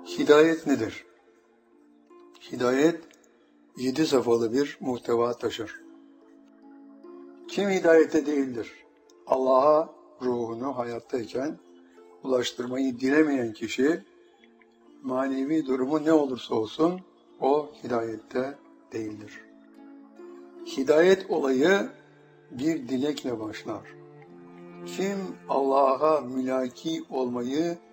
Hidayet nedir? Hidayet 7 safhalı bir muhteva taşır. Kim hidayette değildir? Allah'a ruhunu hayattayken ulaştırmayı dilemeyen kişi, manevi durumu ne olursa olsun o hidayette değildir. Hidayet olayı bir dilekle başlar. Kim Allah'a mülaki olmayı